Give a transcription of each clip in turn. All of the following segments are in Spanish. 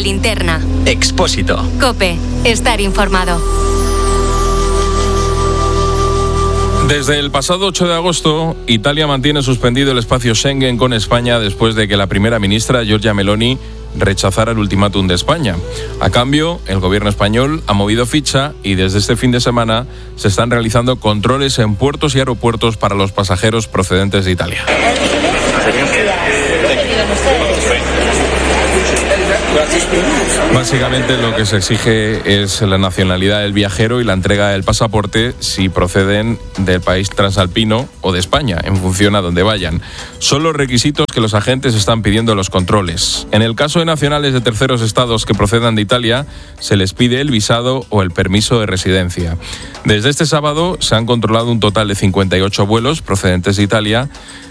linterna. Expósito. COPE. Estar informado. Desde el pasado 8 de agosto, Italia mantiene suspendido el espacio Schengen con España después de que la primera ministra, Giorgia Meloni, rechazara el ultimátum de España. A cambio, el gobierno español ha movido ficha y desde este fin de semana se están realizando controles en puertos y aeropuertos para los pasajeros procedentes de Italia. Básicamente lo que se exige es la nacionalidad del viajero y la entrega del pasaporte si proceden del país transalpino o de España, en función a donde vayan. Son los requisitos que los agentes están pidiendo en los controles. En el caso de nacionales de terceros estados que procedan de Italia, se les pide el visado o el permiso de residencia. Desde este sábado se han controlado un total de 58 vuelos procedentes de Italia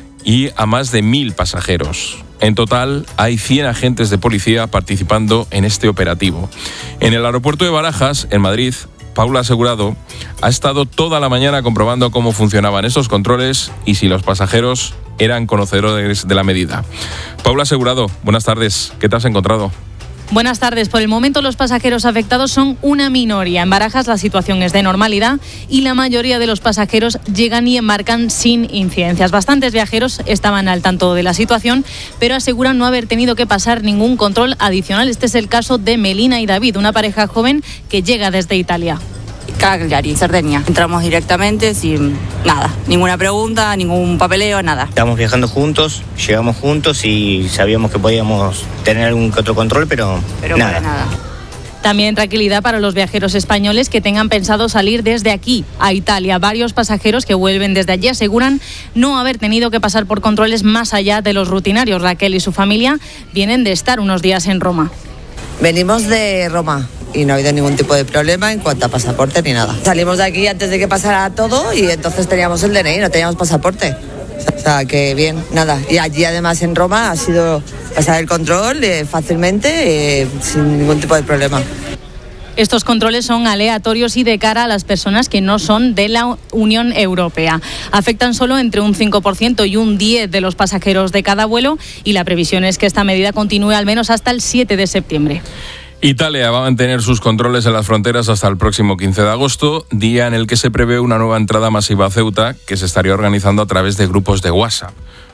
y a más de 1.000 pasajeros. En total, hay 100 agentes de policía participando en este operativo. En el aeropuerto de Barajas, en Madrid, Paula Asegurado ha estado toda la mañana comprobando cómo funcionaban estos controles y si los pasajeros eran conocedores de la medida. Paula Asegurado, buenas tardes. ¿Qué te has encontrado? Buenas tardes. Por el momento los pasajeros afectados son una minoría. En Barajas la situación es de normalidad y la mayoría de los pasajeros llegan y embarcan sin incidencias. Bastantes viajeros estaban al tanto de la situación, pero aseguran no haber tenido que pasar ningún control adicional. Este es el caso de Melina y David, una pareja joven que llega desde Italia. Cagliari, Cerdeña. Entramos directamente sin nada, ninguna pregunta, ningún papeleo, nada. Estamos viajando juntos, llegamos juntos y sabíamos que podíamos tener algún que otro control, pero nada. También tranquilidad para los viajeros españoles que tengan pensado salir desde aquí a Italia. Varios pasajeros que vuelven desde allí aseguran no haber tenido que pasar por controles más allá de los rutinarios. Raquel y su familia vienen de estar unos días en Roma. Venimos de Roma y no ha habido ningún tipo de problema en cuanto a pasaporte ni nada. Salimos de aquí antes de que pasara todo y entonces teníamos el DNI, no teníamos pasaporte. O sea, que bien, nada. Y allí además en Roma ha sido pasar el control fácilmente, sin ningún tipo de problema. Estos controles son aleatorios y de cara a las personas que no son de la Unión Europea. Afectan solo entre un 5% y un 10% de los pasajeros de cada vuelo y la previsión es que esta medida continúe al menos hasta el 7 de septiembre. Italia va a mantener sus controles en las fronteras hasta el próximo 15 de agosto, día en el que se prevé una nueva entrada masiva a Ceuta, que se estaría organizando a través de grupos de WhatsApp.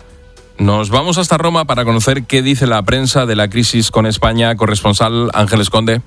Nos vamos hasta Roma para conocer qué dice la prensa de la crisis con España. Corresponsal Ángeles Conde.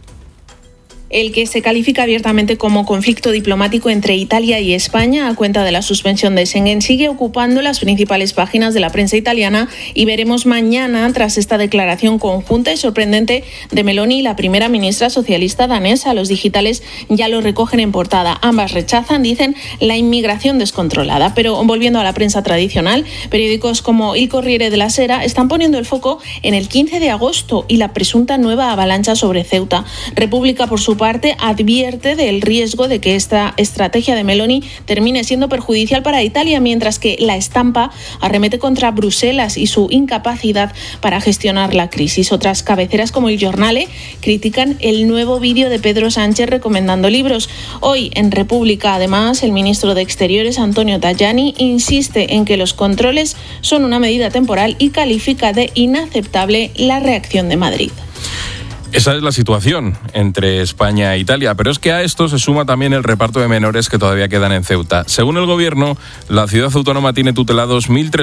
El que se califica abiertamente como conflicto diplomático entre Italia y España a cuenta de la suspensión de Schengen sigue ocupando las principales páginas de la prensa italiana y veremos mañana, tras esta declaración conjunta y sorprendente de Meloni y la primera ministra socialista danesa. Los digitales ya lo recogen en portada. Ambas rechazan, dicen, la inmigración descontrolada. Pero volviendo a la prensa tradicional, periódicos como Il Corriere della Sera están poniendo el foco en el 15 de agosto y la presunta nueva avalancha sobre Ceuta. República, por su parte, advierte del riesgo de que esta estrategia de Meloni termine siendo perjudicial para Italia, mientras que La Estampa arremete contra Bruselas y su incapacidad para gestionar la crisis. Otras cabeceras como El Giornale critican el nuevo vídeo de Pedro Sánchez recomendando libros. Hoy, en República, además, el ministro de Exteriores, Antonio Tajani, insiste en que los controles son una medida temporal y califica de inaceptable la reacción de Madrid. Esa es la situación entre España e Italia, pero es que a esto se suma también el reparto de menores que todavía quedan en Ceuta. Según el gobierno, la ciudad autónoma tiene tutelados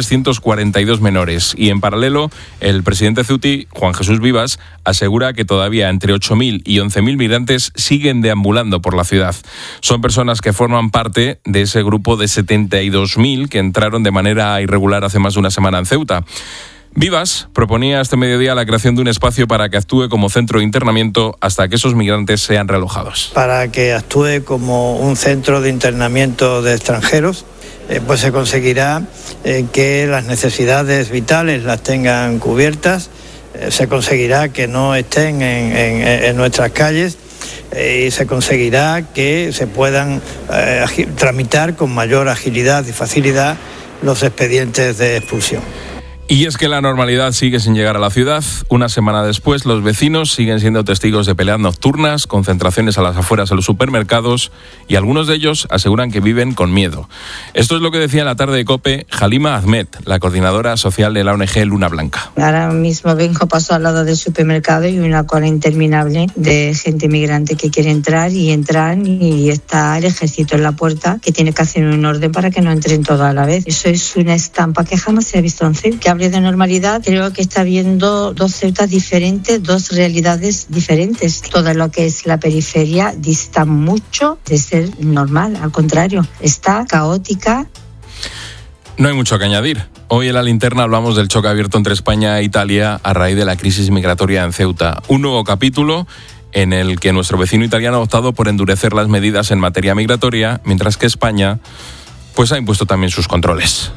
1.342 menores y en paralelo el presidente ceutí, Juan Jesús Vivas, asegura que todavía entre 8.000 y 11.000 migrantes siguen deambulando por la ciudad. Son personas que forman parte de ese grupo de 72.000 que entraron de manera irregular hace más de una semana en Ceuta. Vivas proponía este mediodía la creación de un espacio para que actúe como centro de internamiento hasta que esos migrantes sean realojados. Para que actúe como un centro de internamiento de extranjeros, pues se conseguirá que las necesidades vitales las tengan cubiertas, se conseguirá que no estén en nuestras calles y se conseguirá que se puedan tramitar con mayor agilidad y facilidad los expedientes de expulsión. Y es que la normalidad sigue sin llegar a la ciudad. Una semana después, los vecinos siguen siendo testigos de peleas nocturnas, concentraciones a las afueras de los supermercados y algunos de ellos aseguran que viven con miedo. Esto es lo que decía en la tarde de COPE Halima Ahmed, la coordinadora social de la ONG Luna Blanca. Ahora mismo paso al lado del supermercado y una cola interminable de gente migrante que quiere entrar y entran y está el ejército en la puerta que tiene que hacer un orden para que no entren todos a la vez. Eso es una estampa que jamás se ha visto en Ceuta. Que hable de normalidad, creo que está viendo dos Ceutas diferentes, dos realidades diferentes. Todo lo que es la periferia dista mucho de ser normal, al contrario, está caótica. No hay mucho que añadir. Hoy en La Linterna hablamos del choque abierto entre España e Italia a raíz de la crisis migratoria en Ceuta. Un nuevo capítulo en el que nuestro vecino italiano ha optado por endurecer las medidas en materia migratoria, mientras que España pues ha impuesto también sus controles.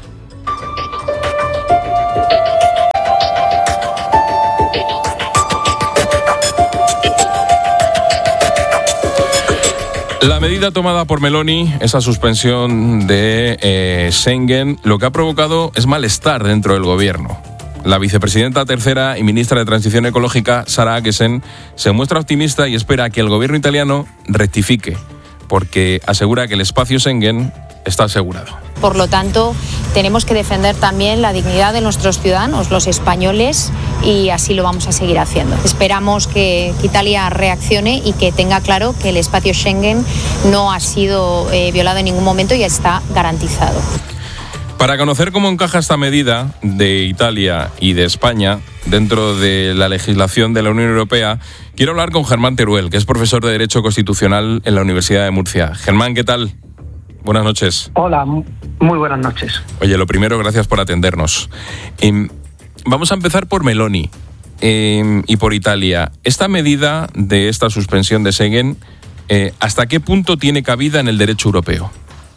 La medida tomada por Meloni, esa suspensión de Schengen, lo que ha provocado es malestar dentro del gobierno. La vicepresidenta tercera y ministra de Transición Ecológica, Sara Akessen, se muestra optimista y espera que el gobierno italiano rectifique, porque asegura que el espacio Schengen está asegurado. Por lo tanto, tenemos que defender también la dignidad de nuestros ciudadanos, los españoles, y así lo vamos a seguir haciendo. Esperamos que Italia reaccione y que tenga claro que el espacio Schengen no ha sido violado en ningún momento y está garantizado. Para conocer cómo encaja esta medida de Italia y de España dentro de la legislación de la Unión Europea, quiero hablar con Germán Teruel, que es profesor de Derecho Constitucional en la Universidad de Murcia. Germán, ¿qué tal? Buenas noches. Hola, muy buenas noches. Oye, lo primero, gracias por atendernos. Vamos a empezar por Meloni y por Italia. Esta medida de esta suspensión de Schengen, ¿hasta qué punto tiene cabida en el derecho europeo?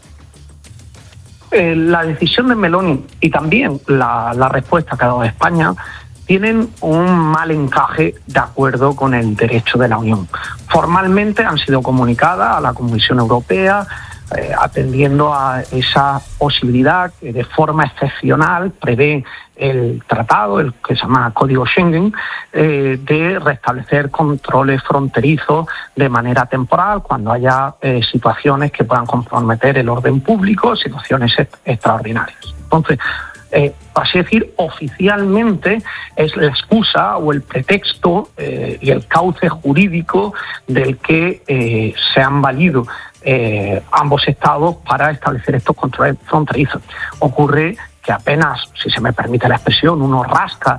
La decisión de Meloni y también la respuesta que ha dado España tienen un mal encaje de acuerdo con el derecho de la Unión. Formalmente han sido comunicadas a la Comisión Europea, atendiendo a esa posibilidad que de forma excepcional prevé el tratado, el que se llama Código Schengen, de restablecer controles fronterizos de manera temporal cuando haya situaciones que puedan comprometer el orden público, situaciones extraordinarias. Entonces, así decir, oficialmente es la excusa o el pretexto y el cauce jurídico del que se han valido ambos estados para establecer estos controles fronterizos. Ocurre que apenas, si se me permite la expresión, uno rasca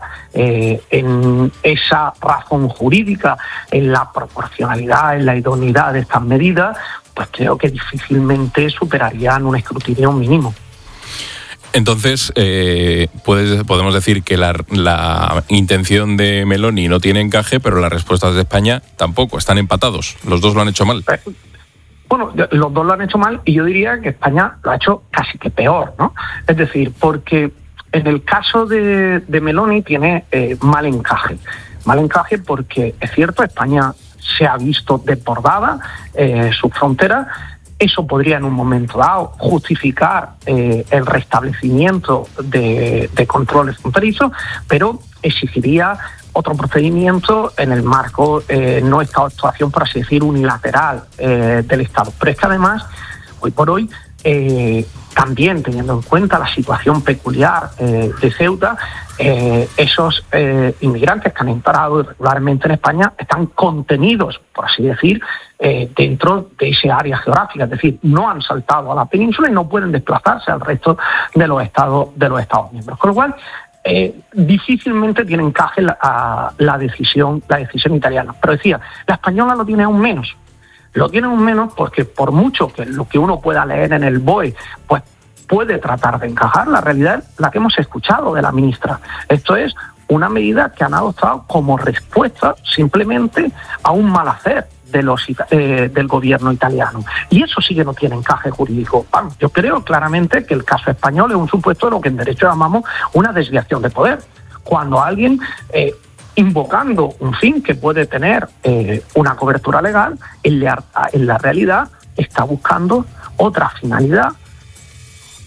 en esa razón jurídica, en la proporcionalidad, en la idoneidad de estas medidas, pues creo que difícilmente superarían un escrutinio mínimo. Entonces, podemos decir que la intención de Meloni no tiene encaje, pero las respuestas de España tampoco, están empatados. Los dos lo han hecho mal. Bueno, los dos lo han hecho mal y yo diría que España lo ha hecho casi que peor, ¿no? Es decir, porque en el caso de Meloni tiene mal encaje. Mal encaje porque, es cierto, España se ha visto desbordada, sus fronteras. Eso podría en un momento dado justificar el restablecimiento de controles fronterizos, pero exigiría otro procedimiento en el marco, no esta actuación, por así decir, unilateral del Estado. Pero es que además, hoy por hoy, también teniendo en cuenta la situación peculiar de Ceuta, esos inmigrantes que han entrado irregularmente en España están contenidos, por así decir, dentro de ese área geográfica, es decir, no han saltado a la península y no pueden desplazarse al resto de los estados miembros. Con lo cual, difícilmente tiene encaje la decisión italiana. Pero decía, la española lo tiene aún menos. Lo tiene aún menos porque por mucho que lo que uno pueda leer en el BOE, pues puede tratar de encajar, la realidad es la que hemos escuchado de la ministra. Esto es una medida que han adoptado como respuesta simplemente a un mal hacer del gobierno italiano. Y eso sí que no tiene encaje jurídico. Yo creo claramente que el caso español es un supuesto de lo que en derecho llamamos una desviación de poder. Cuando alguien, invocando un fin que puede tener una cobertura legal, en la realidad está buscando otra finalidad.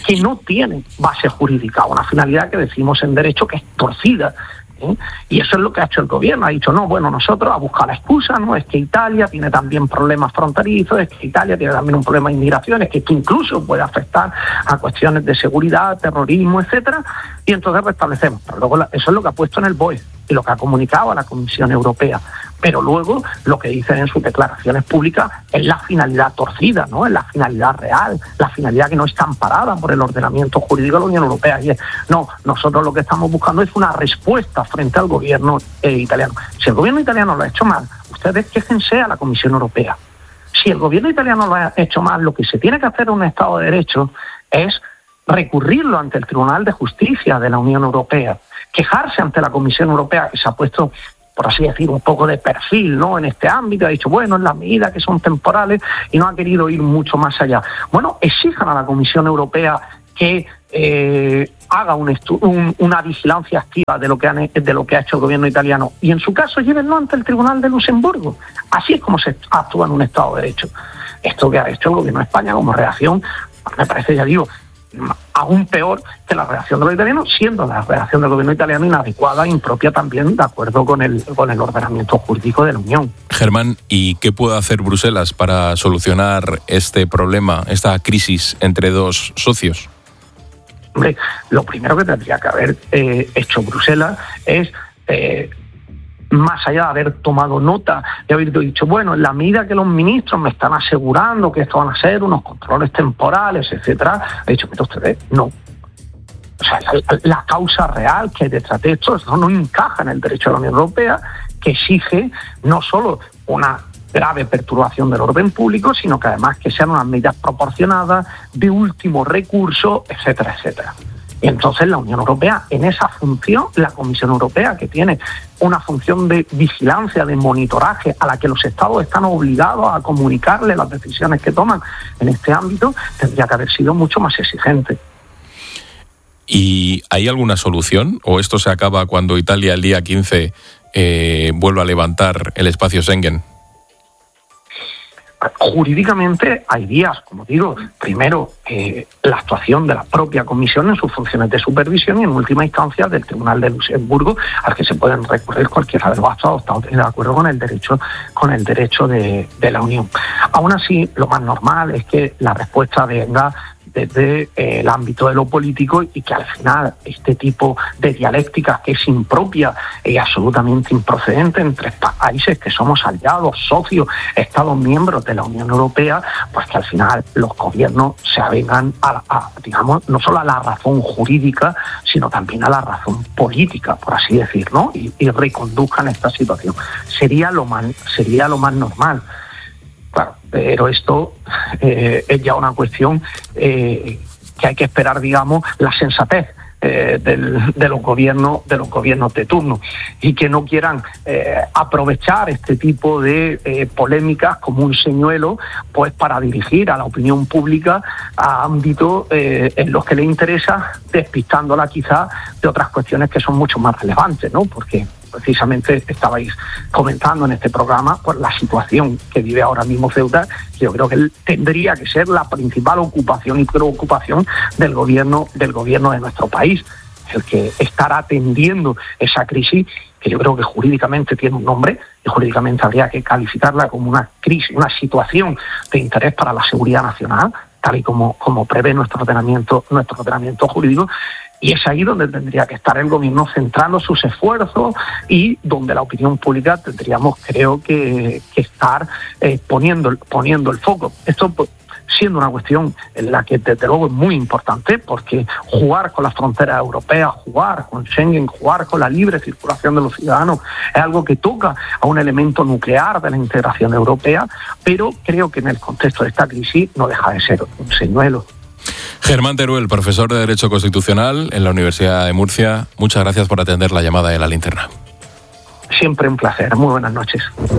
que no tiene base jurídica, una finalidad que decimos en derecho que es torcida. Y eso es lo que ha hecho el gobierno. Ha dicho, no, bueno, nosotros a buscar la excusa, no, es que Italia tiene también problemas fronterizos, es que Italia tiene también un problema de inmigración, es que esto incluso puede afectar a cuestiones de seguridad, terrorismo, etcétera, y entonces restablecemos. Pero luego eso es lo que ha puesto en el BOE y lo que ha comunicado a la Comisión Europea. Pero luego lo que dicen en sus declaraciones públicas es la finalidad torcida, ¿no? Es la finalidad real, la finalidad que no está amparada por el ordenamiento jurídico de la Unión Europea. Y es, no, nosotros lo que estamos buscando es una respuesta frente al gobierno italiano. Si el gobierno italiano lo ha hecho mal, ustedes quéjense a la Comisión Europea. Si el gobierno italiano lo ha hecho mal, lo que se tiene que hacer en un Estado de Derecho es recurrirlo ante el Tribunal de Justicia de la Unión Europea, quejarse ante la Comisión Europea, que se ha puesto, por así decir, un poco de perfil, ¿no?, en este ámbito, ha dicho, bueno, en las medidas que son temporales, y no ha querido ir mucho más allá. Bueno, exijan a la Comisión Europea que haga una vigilancia activa de lo que ha hecho el gobierno italiano, y en su caso llévenlo ante el Tribunal de Luxemburgo. Así es como se actúa en un Estado de Derecho. Esto que ha hecho el gobierno de España como reacción, me parece, ya digo, aún peor que la reacción de los italianos, siendo la reacción del gobierno italiano inadecuada e impropia también, de acuerdo con el ordenamiento jurídico de la Unión. Germán, ¿y qué puede hacer Bruselas para solucionar este problema, esta crisis entre dos socios? Hombre, lo primero que tendría que haber hecho Bruselas es, más allá de haber tomado nota, de haber dicho, bueno, en la medida que los ministros me están asegurando que esto van a ser unos controles temporales, etcétera, he dicho, mira ustedes, no. O sea, la causa real que hay detrás de esto, eso no encaja en el derecho de la Unión Europea, que exige no solo una grave perturbación del orden público, sino que además que sean unas medidas proporcionadas, de último recurso, etcétera, etcétera. Y entonces la Unión Europea, en esa función, la Comisión Europea, que tiene una función de vigilancia, de monitoraje, a la que los Estados están obligados a comunicarle las decisiones que toman en este ámbito, tendría que haber sido mucho más exigente. ¿Y hay alguna solución? ¿O esto se acaba cuando Italia el día 15 vuelva a levantar el espacio Schengen? Jurídicamente hay vías, como digo, primero la actuación de la propia Comisión en sus funciones de supervisión y en última instancia del Tribunal de Luxemburgo, al que se pueden recurrir cualquiera de los Estados de acuerdo con el derecho de la Unión. Aún así, lo más normal es que la respuesta venga desde el ámbito de lo político y que al final este tipo de dialéctica que es impropia y absolutamente improcedente entre países que somos aliados, socios, Estados miembros de la Unión Europea, pues que al final los gobiernos se avengan digamos, no solo a la razón jurídica, sino también a la razón política, por así decir, ¿no? Y reconduzcan esta situación. Sería lo más normal. Claro, pero esto es ya una cuestión que hay que esperar, digamos, la sensatez de los gobiernos de turno, y que no quieran aprovechar este tipo de polémicas como un señuelo, pues para dirigir a la opinión pública a ámbitos en los que le interesa, despistándola quizá de otras cuestiones que son mucho más relevantes, ¿no? Porque precisamente estabais comentando en este programa por la situación que vive ahora mismo Ceuta. Yo creo que tendría que ser la principal ocupación y preocupación del gobierno de nuestro país, el que estará atendiendo esa crisis, que yo creo que jurídicamente tiene un nombre, y jurídicamente habría que calificarla como una crisis, una situación de interés para la seguridad nacional, tal y como prevé nuestro ordenamiento jurídico. Y es ahí donde tendría que estar el gobierno centrando sus esfuerzos y donde la opinión pública tendríamos, creo, que estar poniendo el foco. Esto siendo una cuestión en la que desde luego es muy importante, porque jugar con las fronteras europeas, jugar con Schengen, jugar con la libre circulación de los ciudadanos es algo que toca a un elemento nuclear de la integración europea, pero creo que en el contexto de esta crisis no deja de ser un señuelo. Germán Teruel, profesor de Derecho Constitucional en la Universidad de Murcia, muchas gracias por atender la llamada de La Linterna. Siempre un placer, muy buenas noches.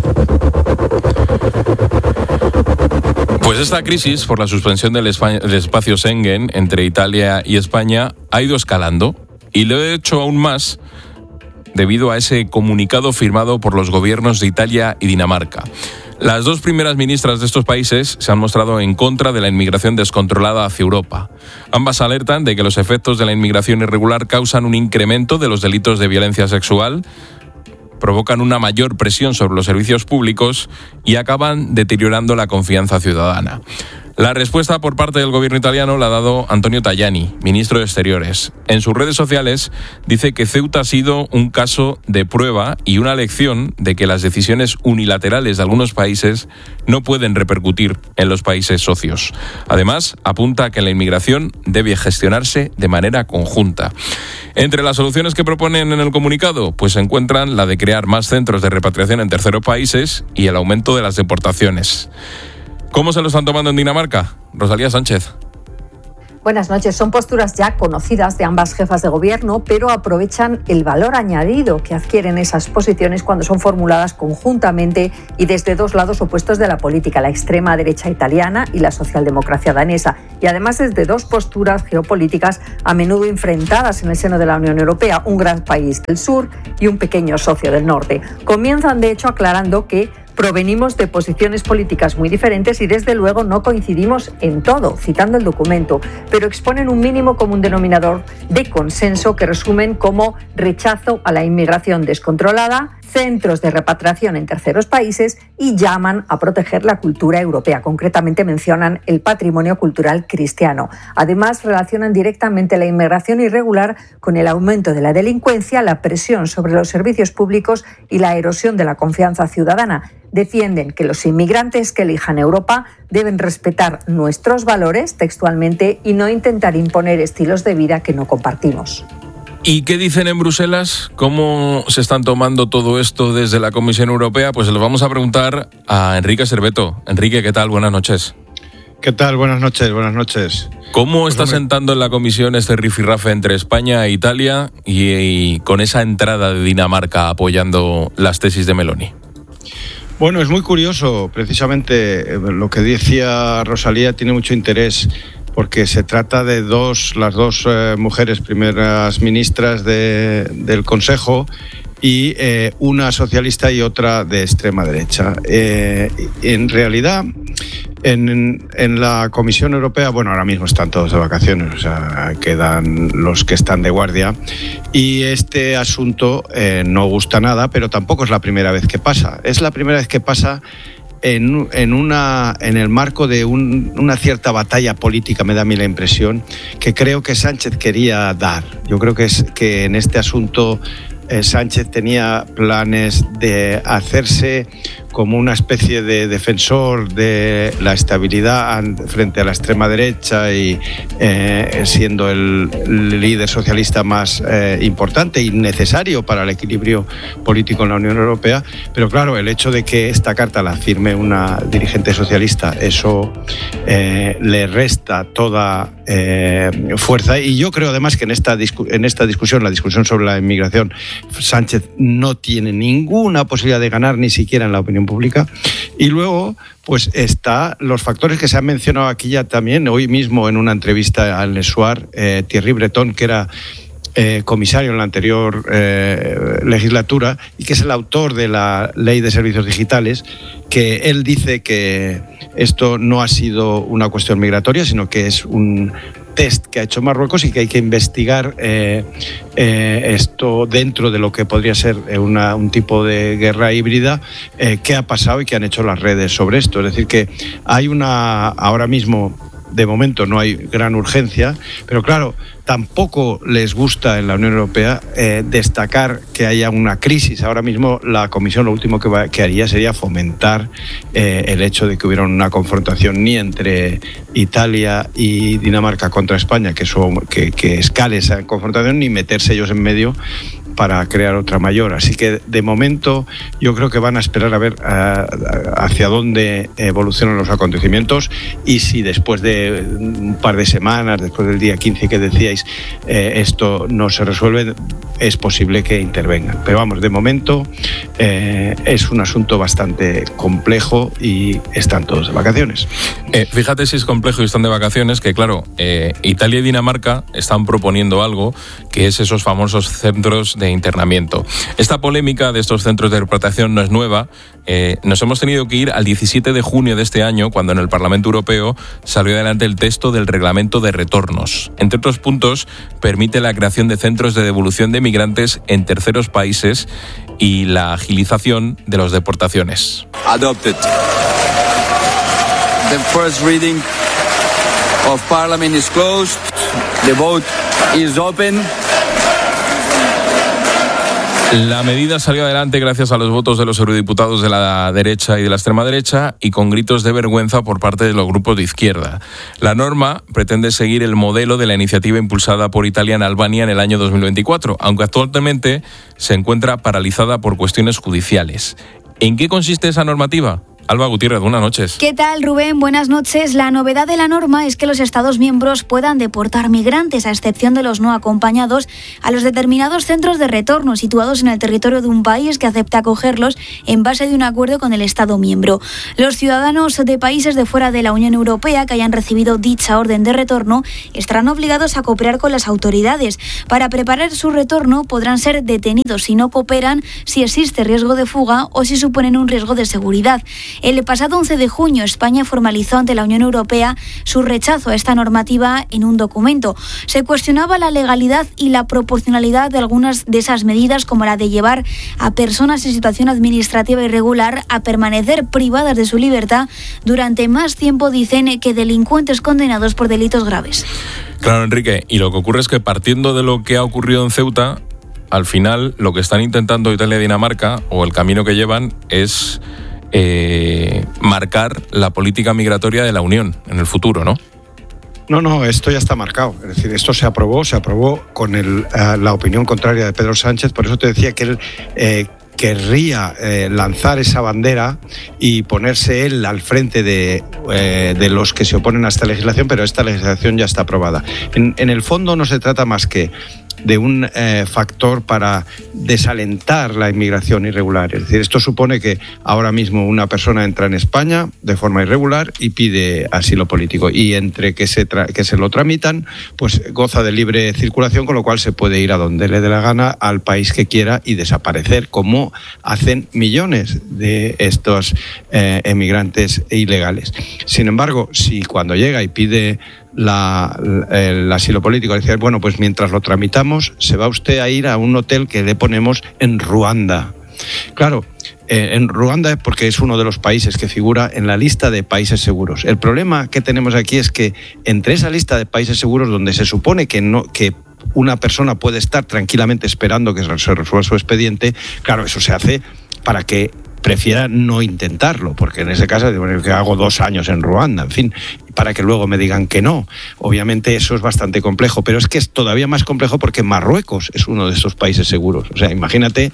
Pues esta crisis por la suspensión del espacio Schengen entre Italia y España ha ido escalando, y lo he hecho aún más debido a ese comunicado firmado por los gobiernos de Italia y Dinamarca. Las dos primeras ministras de estos países se han mostrado en contra de la inmigración descontrolada hacia Europa. Ambas alertan de que los efectos de la inmigración irregular causan un incremento de los delitos de violencia sexual, provocan una mayor presión sobre los servicios públicos y acaban deteriorando la confianza ciudadana. La respuesta por parte del gobierno italiano la ha dado Antonio Tajani, ministro de Exteriores. En sus redes sociales dice que Ceuta ha sido un caso de prueba y una lección de que las decisiones unilaterales de algunos países no pueden repercutir en los países socios. Además, apunta a que la inmigración debe gestionarse de manera conjunta. Entre las soluciones que proponen en el comunicado, pues se encuentran la de crear más centros de repatriación en terceros países y el aumento de las deportaciones. ¿Cómo se lo están tomando en Dinamarca? Rosalía Sánchez. Buenas noches. Son posturas ya conocidas de ambas jefas de gobierno, pero aprovechan el valor añadido que adquieren esas posiciones cuando son formuladas conjuntamente y desde dos lados opuestos de la política, la extrema derecha italiana y la socialdemocracia danesa. Y además desde dos posturas geopolíticas a menudo enfrentadas en el seno de la Unión Europea, un gran país del sur y un pequeño socio del norte. Comienzan, de hecho, aclarando que provenimos de posiciones políticas muy diferentes y desde luego no coincidimos en todo, citando el documento, pero exponen un mínimo común denominador de consenso que resumen como rechazo a la inmigración descontrolada, centros de repatriación en terceros países y llaman a proteger la cultura europea. Concretamente mencionan el patrimonio cultural cristiano. Además, relacionan directamente la inmigración irregular con el aumento de la delincuencia, la presión sobre los servicios públicos y la erosión de la confianza ciudadana. Defienden que los inmigrantes que elijan Europa deben respetar nuestros valores textualmente y no intentar imponer estilos de vida que no compartimos. ¿Y qué dicen en Bruselas? ¿Cómo se están tomando todo esto desde la Comisión Europea? Pues se lo vamos a preguntar a Enrique Serveto. Enrique, ¿qué tal? Buenas noches. ¿Qué tal? Buenas noches, buenas noches. ¿Cómo está sentando en la Comisión este rifirrafe entre España e Italia y con esa entrada de Dinamarca apoyando las tesis de Meloni? Bueno, es muy curioso, precisamente lo que decía Rosalía tiene mucho interés porque se trata de las dos mujeres primeras ministras del Consejo y una socialista y otra de extrema derecha. En realidad, en la Comisión Europea, bueno, ahora mismo están todos de vacaciones, o sea, quedan los que están de guardia, y este asunto no gusta nada, pero tampoco es la primera vez que pasa. Es la primera vez que pasa en el marco de una cierta batalla política, me da a mí la impresión, que creo que Sánchez quería dar. Yo creo que en este asunto Sánchez tenía planes de hacerse como una especie de defensor de la estabilidad frente a la extrema derecha y siendo el líder socialista más importante y necesario para el equilibrio político en la Unión Europea. Pero claro, el hecho de que esta carta la firme una dirigente socialista, eso le resta toda fuerza. Y yo creo además que en esta discusión, la discusión sobre la inmigración, Sánchez no tiene ninguna posibilidad de ganar, ni siquiera en la opinión pública. Y luego pues está los factores que se han mencionado aquí ya también hoy mismo en una entrevista al Le Soir, Thierry Breton, que era comisario en la anterior legislatura y que es el autor de la Ley de Servicios Digitales, que él dice que esto no ha sido una cuestión migratoria, sino que es un test que ha hecho Marruecos y que hay que investigar esto dentro de lo que podría ser un tipo de guerra híbrida, qué ha pasado y qué han hecho las redes sobre esto. Es decir, que hay ahora mismo, de momento no hay gran urgencia, pero claro, tampoco les gusta en la Unión Europea destacar que haya una crisis. Ahora mismo la Comisión lo último que haría sería fomentar el hecho de que hubiera una confrontación ni entre Italia y Dinamarca contra España, que escale esa confrontación, ni meterse ellos en medio para crear otra mayor. Así que de momento yo creo que van a esperar a ver hacia dónde evolucionan los acontecimientos y si después de un par de semanas, después del día 15 que decíais, esto no se resuelve, es posible que intervengan. Pero vamos, de momento es un asunto bastante complejo y están todos de vacaciones. Fíjate si es complejo y están de vacaciones, que claro, Italia y Dinamarca están proponiendo algo que es esos famosos centros de de internamiento. Esta polémica de estos centros de deportación no es nueva. Nos hemos tenido que ir al 17 de junio de este año, cuando en el Parlamento Europeo salió adelante el texto del Reglamento de Retornos. Entre otros puntos, permite la creación de centros de devolución de migrantes en terceros países y la agilización de las deportaciones. Adopted. The first reading of Parliament is closed. The vote is open. La medida salió adelante gracias a los votos de los eurodiputados de la derecha y de la extrema derecha y con gritos de vergüenza por parte de los grupos de izquierda. La norma pretende seguir el modelo de la iniciativa impulsada por Italia en Albania en el año 2024, aunque actualmente se encuentra paralizada por cuestiones judiciales. ¿En qué consiste esa normativa? Alba Gutiérrez, buenas noches. ¿Qué tal, Rubén? Buenas noches. La novedad de la norma es que los Estados miembros puedan deportar migrantes, a excepción de los no acompañados, a los determinados centros de retorno situados en el territorio de un país que acepta acogerlos en base de un acuerdo con el Estado miembro. Los ciudadanos de países de fuera de la Unión Europea que hayan recibido dicha orden de retorno estarán obligados a cooperar con las autoridades. Para preparar su retorno podrán ser detenidos si no cooperan, si existe riesgo de fuga o si suponen un riesgo de seguridad. El pasado 11 de junio, España formalizó ante la Unión Europea su rechazo a esta normativa en un documento. Se cuestionaba la legalidad y la proporcionalidad de algunas de esas medidas, como la de llevar a personas en situación administrativa irregular a permanecer privadas de su libertad durante más tiempo, dicen, que delincuentes condenados por delitos graves. Claro, Enrique, y lo que ocurre es que partiendo de lo que ha ocurrido en Ceuta, al final lo que están intentando Italia y Dinamarca, o el camino que llevan, es marcar la política migratoria de la Unión en el futuro, ¿no? No, esto ya está marcado. Es decir, esto se aprobó con la opinión contraria de Pedro Sánchez. Por eso te decía que él querría lanzar esa bandera y ponerse él al frente de los que se oponen a esta legislación, pero esta legislación ya está aprobada. En el fondo no se trata más que de un factor para desalentar la inmigración irregular. Es decir, esto supone que ahora mismo una persona entra en España de forma irregular y pide asilo político, y entre que se lo tramitan, pues goza de libre circulación, con lo cual se puede ir a donde le dé la gana, al país que quiera, y desaparecer, como hacen millones de estos emigrantes ilegales. Sin embargo, si cuando llega y pide el asilo político, decir, bueno, pues mientras lo tramitamos, se va usted a ir a un hotel que le ponemos en Ruanda. Claro, en Ruanda es porque es uno de los países que figura en la lista de países seguros. El problema que tenemos aquí es que entre esa lista de países seguros, donde se supone que una persona puede estar tranquilamente esperando que se resuelva su expediente, claro, eso se hace para que prefiera no intentarlo, porque en ese caso bueno, que hago 2 años en Ruanda, en fin, para que luego me digan que no. Obviamente eso es bastante complejo, pero es que es todavía más complejo porque Marruecos es uno de esos países seguros. O sea, imagínate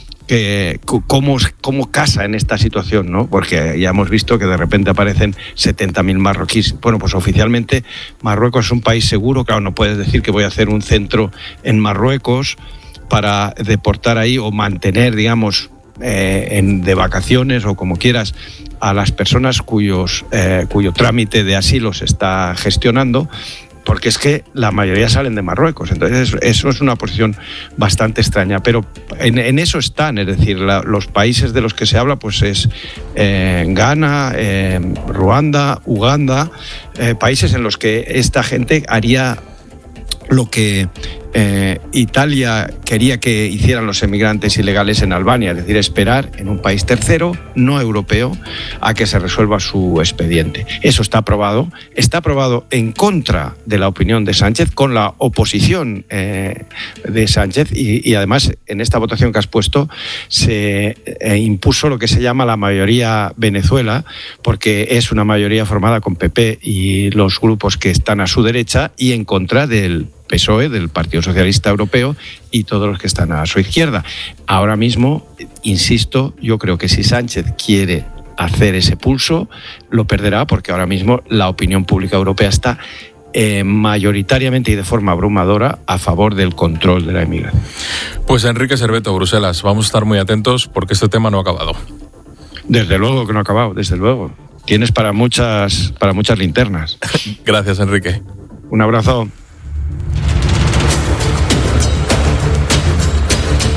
cómo casa en esta situación, ¿no? Porque ya hemos visto que de repente aparecen 70.000 marroquíes. Bueno, pues oficialmente Marruecos es un país seguro. Claro, no puedes decir que voy a hacer un centro en Marruecos para deportar ahí o mantener, digamos, de vacaciones o como quieras, a las personas cuyo trámite de asilo se está gestionando, porque es que la mayoría salen de Marruecos. Entonces eso es una posición bastante extraña, pero en eso están, es decir, los países de los que se habla pues es Ghana, Ruanda, Uganda, países en los que esta gente haría lo que Italia quería que hicieran los emigrantes ilegales en Albania, es decir, esperar en un país tercero, no europeo, a que se resuelva su expediente. Eso está aprobado en contra de la opinión de Sánchez, con la oposición de Sánchez, y además en esta votación que has puesto se impuso lo que se llama la mayoría Venezuela, porque es una mayoría formada con PP y los grupos que están a su derecha, y en contra del PSOE, del Partido Socialista Europeo, y todos los que están a su izquierda. Ahora mismo, insisto, yo creo que si Sánchez quiere hacer ese pulso, lo perderá, porque ahora mismo la opinión pública europea está mayoritariamente y de forma abrumadora a favor del control de la inmigración. Pues Enrique Serveto, Bruselas, vamos a estar muy atentos porque este tema no ha acabado. Desde luego que no ha acabado, desde luego. Tienes para muchas linternas. Gracias, Enrique. Un abrazo.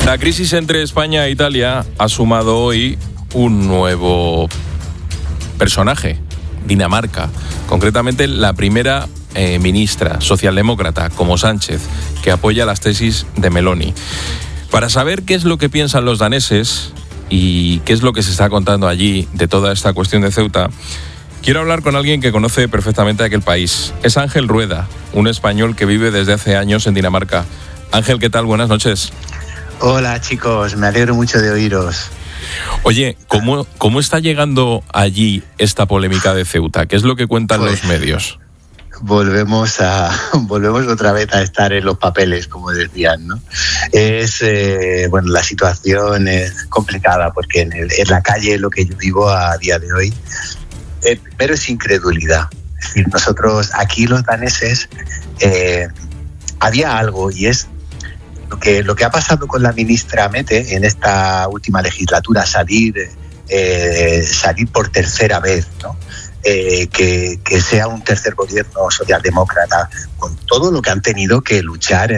La crisis entre España e Italia ha sumado hoy un nuevo personaje, Dinamarca, concretamente la primera ministra socialdemócrata, como Sánchez, que apoya las tesis de Meloni. Para saber qué es lo que piensan los daneses y qué es lo que se está contando allí de toda esta cuestión de Ceuta, quiero hablar con alguien que conoce perfectamente aquel país. Es Ángel Rueda, un español que vive desde hace años en Dinamarca. Ángel, ¿qué tal? Buenas noches. Hola chicos, me alegro mucho de oíros. Oye, ¿cómo está llegando allí esta polémica de Ceuta? ¿Qué es lo que cuentan los medios? Volvemos otra vez a estar en los papeles, como decían, ¿no? La situación es complicada porque en la calle lo que yo vivo a día de hoy, primero es incredulidad. Es decir, nosotros aquí los daneses había algo y es lo que ha pasado con la ministra Mette en esta última legislatura, salir por tercera vez, ¿no? Que sea un tercer gobierno socialdemócrata, con todo lo que han tenido que luchar